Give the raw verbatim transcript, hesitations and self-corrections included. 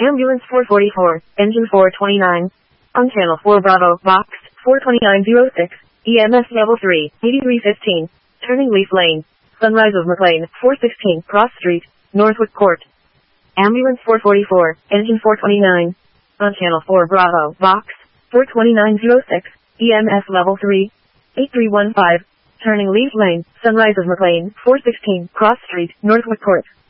Ambulance four forty-four, engine four twenty-nine. On channel four Bravo, box, four twenty-nine oh six, E M S level three, eighty-three fifteen, turning Leaf Lane, Sunrise of McLean, four sixteen, Cross Street, Northwick Court. Ambulance four forty-four, engine four twenty-nine. On channel four Bravo, box, four twenty-nine oh six, E M S level three, eighty-three fifteen, turning Leaf Lane, Sunrise of McLean, four sixteen, Cross Street, Northwick Court.